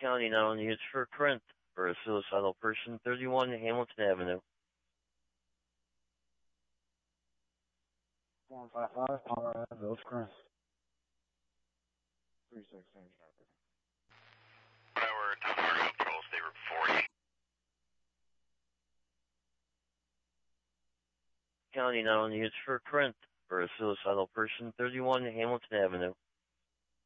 County now on the use for current for a suicidal person, 31 Hamilton Avenue. 155, Palmer Ave, Village Crest. 36 Sharper. Tower, Town Marshal, Patrol, State Route 40. County now on the use for current for a suicidal person, 31 Hamilton Avenue.